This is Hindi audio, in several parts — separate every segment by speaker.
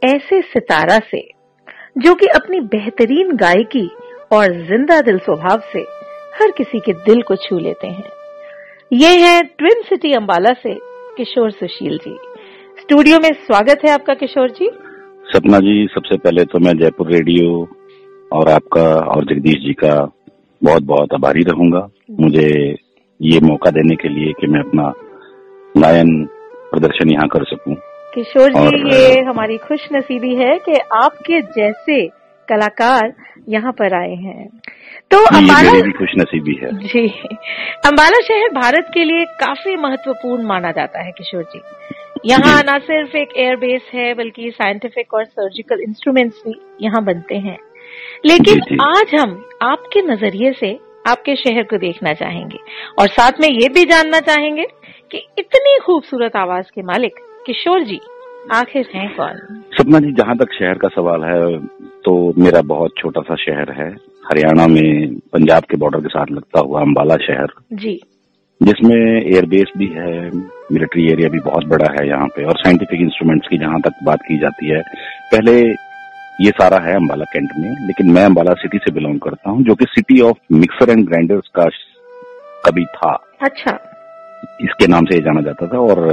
Speaker 1: ऐसे सितारा से जो कि अपनी बेहतरीन गायकी और जिंदा दिल स्वभाव से हर किसी के दिल को छू लेते हैं। ये है ट्विन सिटी अंबाला से किशोर सुशील जी। स्टूडियो में स्वागत है आपका किशोर जी।
Speaker 2: सपना जी, सबसे पहले तो मैं जयपुर रेडियो और आपका और जगदीश जी का बहुत बहुत आभारी रहूंगा मुझे ये मौका देने के लिए कि मैं अपना गायन प्रदर्शन यहाँ कर सकूं।
Speaker 1: किशोर जी, ये हमारी खुश नसीबी है कि आपके जैसे कलाकार यहाँ पर आए हैं। तो अंबाला
Speaker 2: मेरी भी खुश नसीबी है
Speaker 1: जी। अंबाला शहर भारत के लिए काफी महत्वपूर्ण माना जाता है किशोर जी। यहाँ न सिर्फ एक एयरबेस है बल्कि साइंटिफिक और सर्जिकल इंस्ट्रूमेंट्स भी यहाँ बनते हैं। लेकिन आज हम आपके नजरिए से आपके शहर को देखना चाहेंगे और साथ में ये भी जानना चाहेंगे कि इतनी खूबसूरत आवाज के मालिक किशोर जी आखिर हैं कौन।
Speaker 2: सपना जी, जहाँ तक शहर का सवाल है तो मेरा बहुत छोटा सा शहर है हरियाणा में, पंजाब के बॉर्डर के साथ लगता हुआ अंबाला शहर जी, जिसमें एयरबेस भी है, मिलिट्री एरिया भी बहुत बड़ा है यहाँ पे, और साइंटिफिक इंस्ट्रूमेंट्स की जहाँ तक बात की जाती है पहले ये सारा है अंबाला कैंट में। लेकिन मैं अंबाला सिटी से बिलोंग करता हूँ जो कि city of mixer and grinders का कभी था।
Speaker 1: अच्छा,
Speaker 2: इसके नाम से ये जाना जाता था। और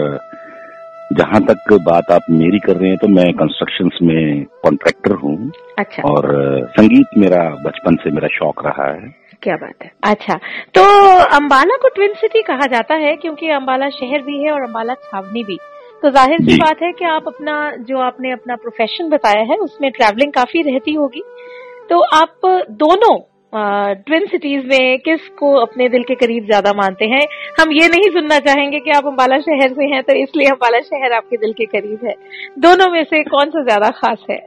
Speaker 2: जहाँ तक बात आप मेरी कर रहे हैं तो मैं कंस्ट्रक्शंस में कॉन्ट्रैक्टर हूँ।
Speaker 1: अच्छा।
Speaker 2: और संगीत मेरा बचपन से मेरा शौक रहा है।
Speaker 1: क्या बात है। अच्छा, तो अंबाला को ट्विन सिटी कहा जाता है क्योंकि अंबाला शहर भी है और अंबाला छावनी भी। तो जाहिर सी बात है कि आप आपने अपना प्रोफेशन बताया है उसमें ट्रैवलिंग काफी रहती होगी। तो आप दोनों ट्विन सिटीज में किसको अपने दिल के करीब ज्यादा मानते हैं? हम ये नहीं सुनना चाहेंगे कि आप अंबाला शहर से हैं तो इसलिए अंबाला शहर आपके दिल के करीब है। दोनों में से कौन सा ज्यादा खास है?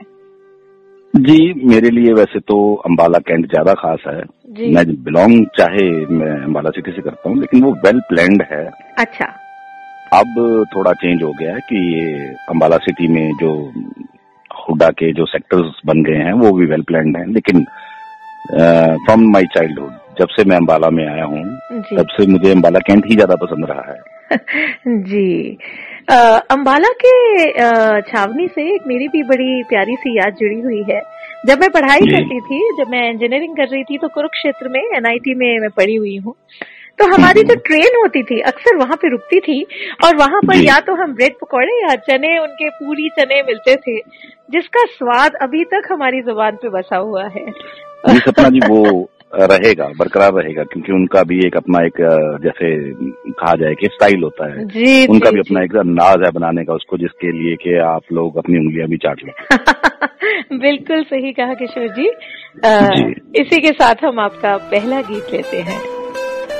Speaker 2: जी, मेरे लिए वैसे तो अंबाला कैंट ज्यादा खास है। मैं बिलोंग चाहे मैं अंबाला सिटी से करता हूँ लेकिन वो वेल प्लान्ड है। अच्छा। अब थोड़ा चेंज हो गया है कि ये अंबाला सिटी में जो हुडा के जो सेक्टर्स बन गए हैं वो भी वेल प्लान्ड हैं। लेकिन फ्रॉम माय चाइल्डहुड, जब से मैं अंबाला में आया हूँ तब से मुझे अंबाला कैंट ही ज्यादा पसंद रहा है।
Speaker 1: जी। अंबाला के छावनी से एक मेरी भी बड़ी प्यारी सी याद जुड़ी हुई है। जब मैं पढ़ाई करती थी, जब मैं इंजीनियरिंग कर रही थी तो कुरुक्षेत्र में NIT में मैं पढ़ी हुई हूँ। तो हमारी जो ट्रेन होती थी अक्सर वहां पे रुकती थी और वहां पर या तो हम ब्रेड पकौड़े या चने, उनके पूरी चने मिलते थे जिसका स्वाद अभी तक हमारी जुबान पे बसा हुआ है।
Speaker 2: जी सपना जी, वो रहेगा, बरकरार रहेगा क्योंकि उनका भी एक अपना एक जैसे कहा जाए कि स्टाइल होता है। उनका भी अपना एक अंदाज है बनाने का उसको, जिसके लिए कि आप लोग अपनी उंगलियां भी चाट लो।
Speaker 1: बिल्कुल सही कहा किशोर जी। इसी के साथ हम आपका पहला गीत लेते हैं।